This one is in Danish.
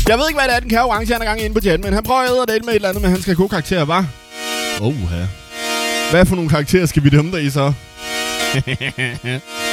Jeg ved ikke, hvad det er, den kære orange han er gang inde på chat, men han prøver at æde det med et eller andet, men han skal have gode karakterer, hva'? Hvad for nogle karakterer skal vi dømme dig i så?